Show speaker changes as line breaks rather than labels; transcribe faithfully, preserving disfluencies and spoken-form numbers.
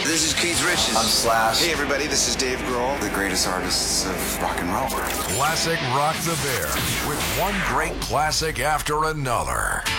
This is Keith Richards.
I'm Slash.
Hey everybody, this is Dave Grohl.
The greatest artists of rock and roll.
Classic Rock the Bear with one great classic after another.